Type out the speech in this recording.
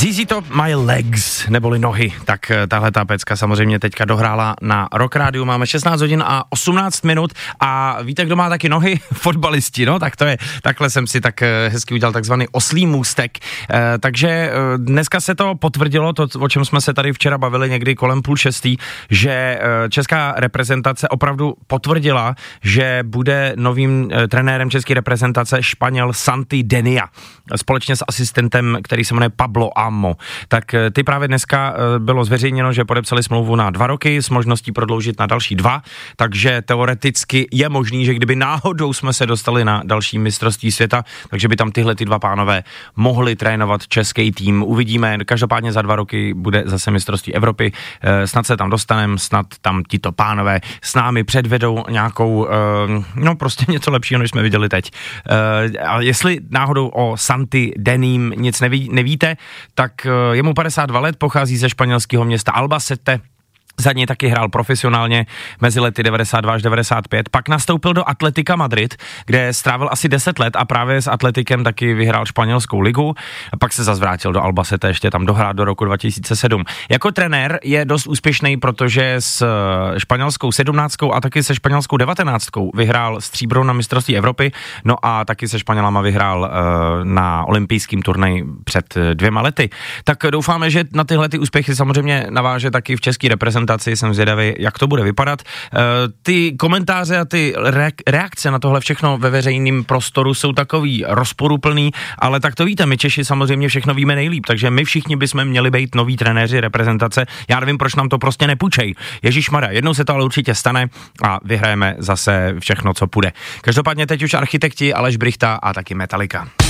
ZZ Top My Legs, neboli nohy, tak tahle ta pecka samozřejmě teďka dohrála na Rock Rádiu, máme 16 hodin a 18 minut a víte, kdo má taky nohy? Fotbalisti, no, tak to je, takhle jsem si tak hezky udělal takzvaný oslí můstek, takže dneska se to potvrdilo, to, o čem jsme se tady včera bavili někdy kolem 5:30, že česká reprezentace opravdu potvrdila, že bude novým trenérem české reprezentace Španěl Santi Denia, společně s asistentem, který se jmenuje Pablo Amo. Tak ty právě dneska bylo zveřejněno, že podepsali smlouvu na 2 roky s možností prodloužit na další 2, takže teoreticky je možný, že kdyby náhodou jsme se dostali na další mistrovství světa, takže by tam tyhle ty dva pánové mohli trénovat český tým. Uvidíme, každopádně za 2 roky bude zase mistrovství Evropy, snad se tam dostaneme, snad tam tito pánové s námi předvedou nějakou, no prostě něco lepšího, než jsme viděli teď. A jestli náhodou o Santi Denim nic nevíte, tak je mu 52 let, pochází ze španělského města Albacete, za něj taky hrál profesionálně mezi lety 92 až 95, pak nastoupil do Atletica Madrid, kde strávil asi 10 let a právě s Atletikem taky vyhrál španělskou ligu a pak se zase vrátil do Albacete, ještě tam dohrát do roku 2007. Jako trenér je dost úspěšný, protože s španělskou 17 a taky se španělskou 19 vyhrál stříbro na mistrovství Evropy, no a taky se Španělama vyhrál na olympijským turnaji před 2 lety. Tak doufáme, že na tyhle ty úspěchy samozřejmě naváže taky v české reprezentaci. Jsem zvědavý, jak to bude vypadat. Ty komentáře a ty reakce na tohle všechno ve veřejném prostoru jsou takový rozporuplný, ale tak to víte, my Češi samozřejmě všechno víme nejlíp, takže my všichni bychom měli být noví trenéři reprezentace. Já nevím, proč nám to prostě nepůjčej. Ježišmarja, jednou se to ale určitě stane a vyhrajeme zase všechno, co půjde. Každopádně teď už architekti Aleš Brychta a taky Metallica.